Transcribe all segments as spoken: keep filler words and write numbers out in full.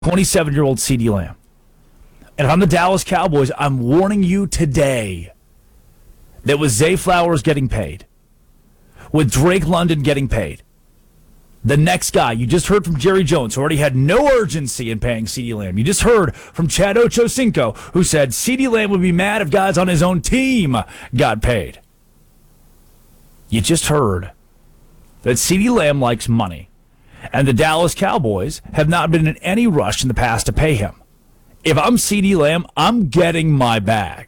twenty-seven-year-old CeeDee Lamb. And if I'm the Dallas Cowboys, I'm warning you today that with Zay Flowers getting paid, with Drake London getting paid, the next guy, you just heard from Jerry Jones, who already had no urgency in paying CeeDee Lamb. You just heard from Chad Ochocinco, who said CeeDee Lamb would be mad if guys on his own team got paid. You just heard that CeeDee Lamb likes money, and the Dallas Cowboys have not been in any rush in the past to pay him. If I'm CeeDee Lamb, I'm getting my bag.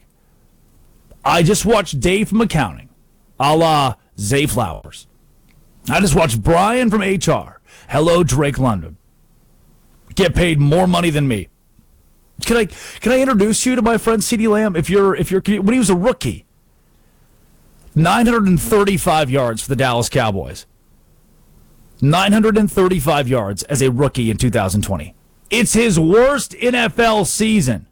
I just watched Dave from accounting, a la Zay Flowers. I just watched Brian from H R, hello Drake London, get paid more money than me. Can I can I introduce you to my friend CeeDee Lamb? If you're if you're when he was a rookie, nine hundred thirty-five yards for the Dallas Cowboys. nine hundred thirty-five yards as a rookie in two thousand twenty. It's his worst N F L season.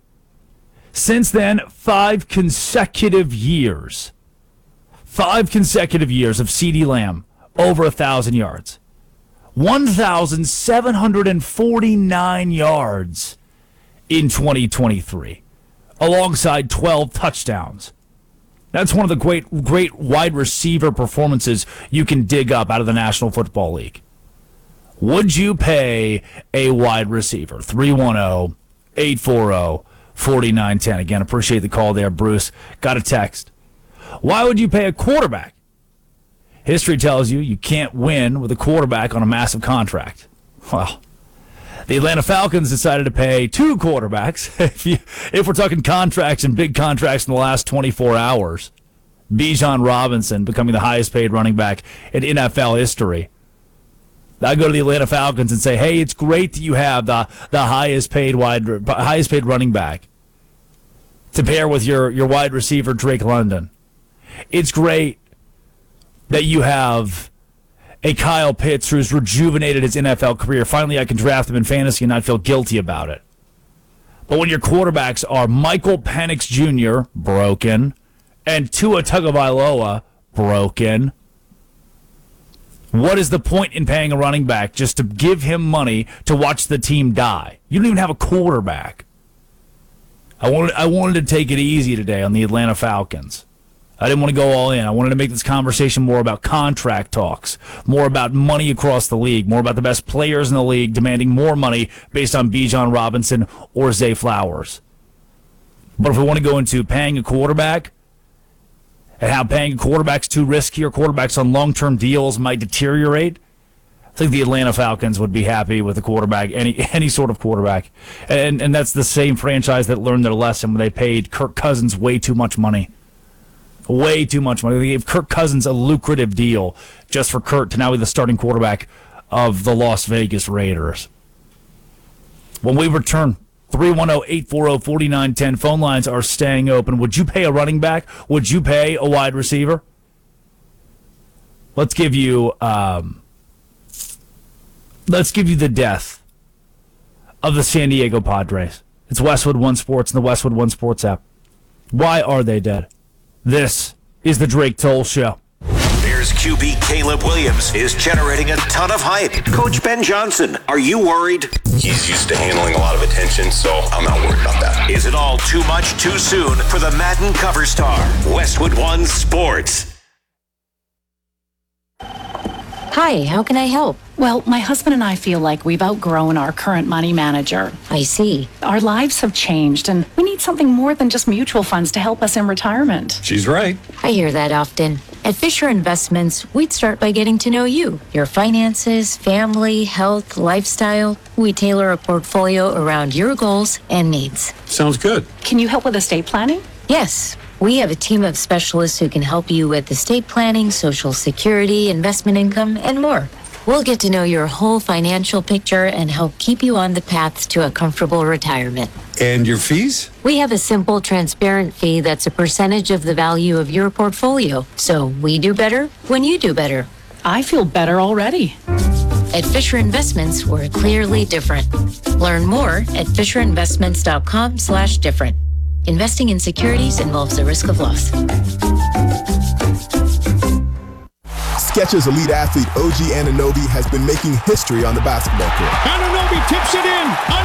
Since then, five consecutive years. Five consecutive years of CeeDee Lamb over one thousand yards. one thousand seven hundred forty-nine yards in twenty twenty-three, alongside twelve touchdowns. That's one of the great, great wide receiver performances you can dig up out of the National Football League. Would you pay a wide receiver? three one zero, eight four zero, four nine one zero. Again, appreciate the call there, Bruce. Got a text. Why would you pay a quarterback? History tells you you can't win with a quarterback on a massive contract. Well, the Atlanta Falcons decided to pay two quarterbacks. if, you, if we're talking contracts and big contracts in the last twenty-four hours, Bijan Robinson becoming the highest paid running back in N F L history. I go to the Atlanta Falcons and say, hey, it's great that you have the, the highest paid wide highest paid running back to pair with your, your wide receiver, Drake London. It's great that you have a Kyle Pitts who's rejuvenated his N F L career. Finally, I can draft him in fantasy and not feel guilty about it. But when your quarterbacks are Michael Penix Junior, broken, and Tua Tagovailoa, broken, what is the point in paying a running back just to give him money to watch the team die? You don't even have a quarterback. I wanted, I wanted to take it easy today on the Atlanta Falcons. I didn't want to go all in. I wanted to make this conversation more about contract talks, more about money across the league, more about the best players in the league demanding more money based on Bijan Robinson or Zay Flowers. But if we want to go into paying a quarterback and how paying a quarterback's too risky or quarterbacks on long-term deals might deteriorate, I think the Atlanta Falcons would be happy with a quarterback, any any sort of quarterback. And, and that's the same franchise that learned their lesson when they paid Kirk Cousins way too much money. Way too much money. They gave Kirk Cousins a lucrative deal just for Kirk to now be the starting quarterback of the Las Vegas Raiders. When we return, three one zero, eight four zero, four nine one zero. Phone lines are staying open. Would you pay a running back? Would you pay a wide receiver? Let's give you um, let's give you the death of the San Diego Padres. It's Westwood One Sports and the Westwood One Sports app. Why are they dead? This is the Drake Toll Show. Bears Q B Caleb Williams is generating a ton of hype. Coach Ben Johnson, are you worried? He's used to handling a lot of attention, so I'm not worried about that. Is it all too much too soon for the Madden cover star? Westwood One Sports. Hi, how can I help? Well, my husband and I feel like we've outgrown our current money manager. I see. Our lives have changed, and we need something more than just mutual funds to help us in retirement. She's right. I hear that often. At Fisher Investments, we'd start by getting to know you, your finances, family, health, lifestyle. We tailor a portfolio around your goals and needs. Sounds good. Can you help with estate planning? Yes. We have a team of specialists who can help you with estate planning, Social Security, investment income, and more. We'll get to know your whole financial picture and help keep you on the path to a comfortable retirement. And your fees? We have a simple, transparent fee that's a percentage of the value of your portfolio. So we do better when you do better. I feel better already. At Fisher Investments, we're clearly different. Learn more at FisherInvestments.com slash different. Investing in securities involves a risk of loss. Skechers elite athlete O G Anunoby has been making history on the basketball court. Anunoby tips it in.